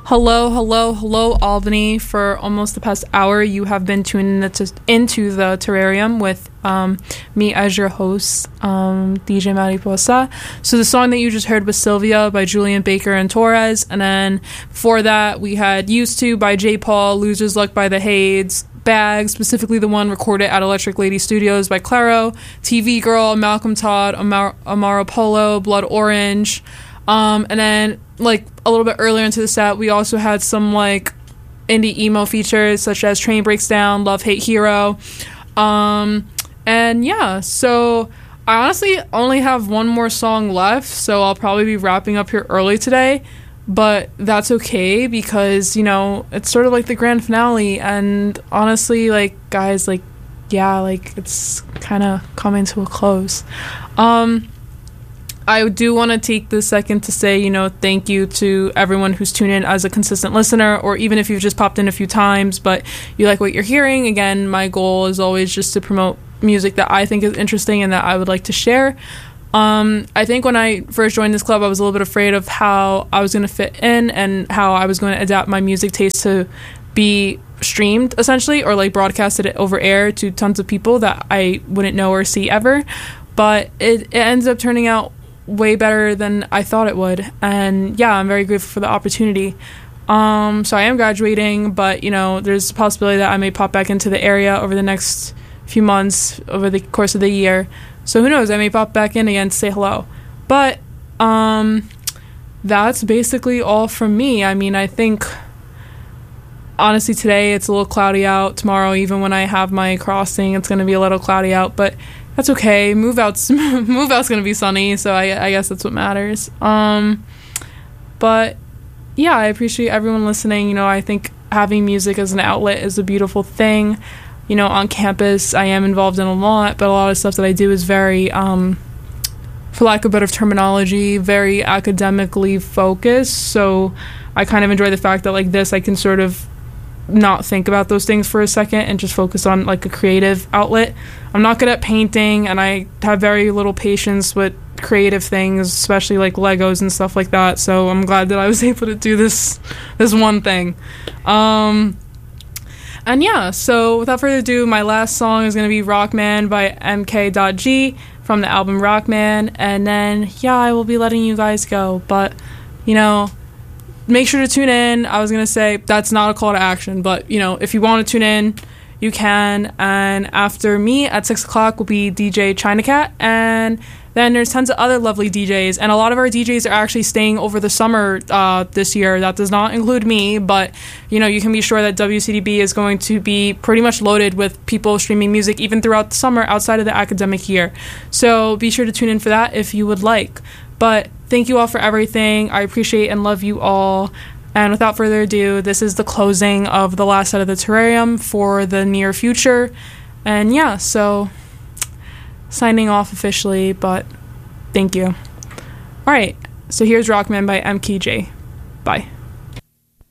Hello, hello, hello, Albany. For almost the past hour, you have been tuning into the Terrarium with me as your host, DJ Mariposa. So the song that you just heard was Sylvia by Julian Baker and Torres. And then before that, we had Used To by J. Paul, Loser's Luck by the Hades, Bag, specifically the one recorded at Electric Lady Studios by Claro, TV Girl, Malcolm Todd, Amaro Polo, Blood Orange. And then, like, a little bit earlier into the set, we also had some, like, indie emo features, such as Train Breaks Down, Love, Hate, Hero. And, yeah, so I honestly only have one more song left, so I'll probably be wrapping up here early today. But that's okay, because, you know, it's sort of like the grand finale, and honestly, like, guys, like, yeah, like, it's kind of coming to a close. I do want to take this second to say, you know, thank you to everyone who's tuned in as a consistent listener, or even if you've just popped in a few times, but you like what you're hearing. Again, my goal is always just to promote music that I think is interesting and that I would like to share. I think when I first joined this club, I was a little bit afraid of how I was going to fit in and how I was going to adapt my music taste to be streamed, essentially, or like broadcasted over air to tons of people that I wouldn't know or see ever. But it ends up turning out way better than I thought it would, and yeah, I'm very grateful for the opportunity. So I am graduating, but you know, there's a possibility that I may pop back into the area over the next few months, over the course of the year. So who knows, I may pop back in again to say hello. But that's basically all from me. I mean, I think honestly today it's a little cloudy out. Tomorrow, even when I have my crossing, it's going to be a little cloudy out, but that's okay. Move out's gonna be sunny, so I guess that's what matters. But yeah, I appreciate everyone listening. You know, I think having music as an outlet is a beautiful thing. You know, on campus, I am involved in a lot, but a lot of stuff that I do is very, for lack of better terminology, very academically focused. So I kind of enjoy the fact that like this, I can sort of not think about those things for a second and just focus on like a creative outlet. I'm not good at painting, and I have very little patience with creative things, especially like Legos and stuff like that. So I'm glad that I was able to do this one thing. And yeah, so without further ado, my last song is going to be Rockman by MK.G from the album Rockman. And then, yeah, I will be letting you guys go. But, you know, make sure to tune in. I was going to say that's not a call to action, but, you know, if you want to tune in, you can. And after me at 6 o'clock will be DJ China Cat. And then there's tons of other lovely DJs. And a lot of our DJs are actually staying over the summer this year. That does not include me, but, you know, you can be sure that WCDB is going to be pretty much loaded with people streaming music even throughout the summer outside of the academic year. So be sure to tune in for that if you would like. But thank you all for everything. I appreciate and love you all. And without further ado, this is the closing of the last set of the Terrarium for the near future. And yeah, so signing off officially, but thank you. Alright, so here's Rockman by MKJ. Bye.